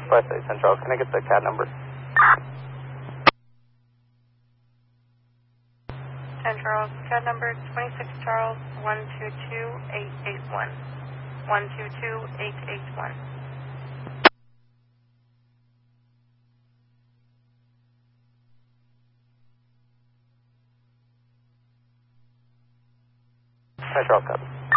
West 8 Central. Can I get the CAD number? Central, CAD number 26 Charles 122881. 122881. Central, copy.